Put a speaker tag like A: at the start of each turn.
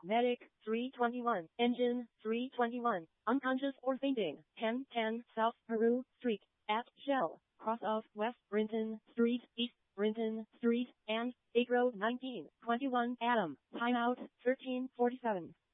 A: Medic, 321. Engine, 321. Unconscious or fainting. 1010 South Peru Street. At Shell. Cross of West Brinton Street, East Brinton Street, and Acre Road 1921 Adam. Timeout, 1347.